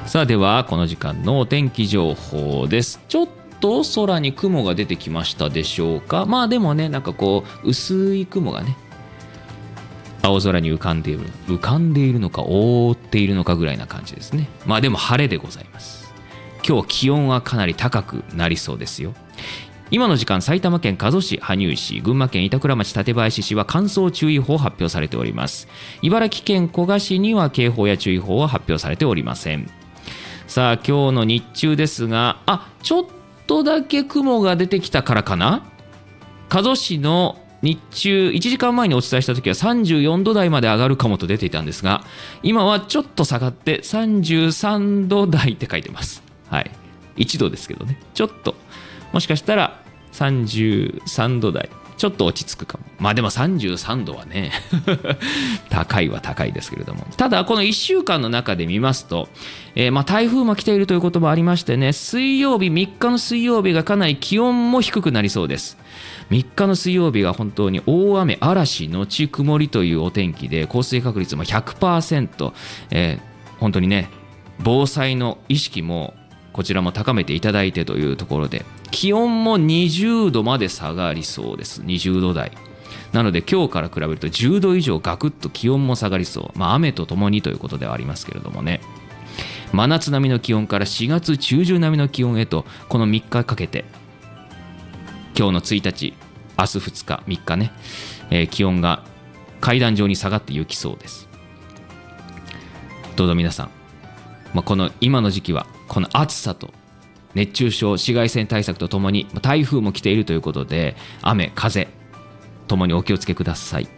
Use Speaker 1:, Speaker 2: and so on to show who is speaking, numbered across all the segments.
Speaker 1: さあではこの時間のお天気情報です。ちょっと空に雲が出てきましたでしょうか。まあでもね、なんかこう薄い雲がね青空に浮かんでいるのか覆っているのかぐらいな感じですね。まあでも晴れでございます。今日気温はかなり高くなりそうですよ。今の時間、埼玉県加須市、羽生市、群馬県板倉町、館林市は乾燥注意報発表されております。茨城県古河市には警報や注意報は発表されておりません。さあ今日の日中ですが、ちょっとだけ雲が出てきたからかな。加須市の日中1時間前にお伝えした時は34度台まで上がるかもと出ていたんですが、今はちょっと下がって33度台って書いてます。はい、1度ですけどね、ちょっともしかしたら33度台ちょっと落ち着くかも。まあでも33度はね高いは高いですけれども、ただこの1週間の中で見ますと、台風も来ているということもありましてね、3日の水曜日がかなり気温も低くなりそうです。3日の水曜日が本当に大雨嵐のち曇りというお天気で、降水確率も 100%、本当にね防災の意識もこちらも高めていただいてというところで、気温も20度まで下がりそうです。20度台なので今日から比べると10度以上ガクッと気温も下がりそう。雨とともにということではありますけれどもね、真夏並みの気温から4月中旬並みの気温へと、この3日かけて今日の1日明日2日3日ね、気温が階段状に下がっていきそうです。どうぞ皆さん、この今の時期はこの暑さと熱中症紫外線対策とともに台風も来ているということで、雨風ともにお気をつけください。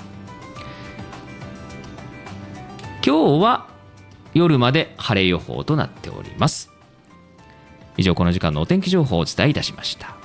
Speaker 1: 今日は夜まで晴れ予報となっております。以上、この時間のお天気情報をお伝えいたしました。